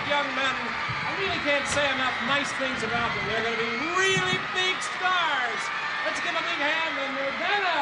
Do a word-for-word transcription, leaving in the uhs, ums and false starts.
young men. I really can't say enough nice things about them. They're going to be really big stars. Let's give a big hand to Nirvana.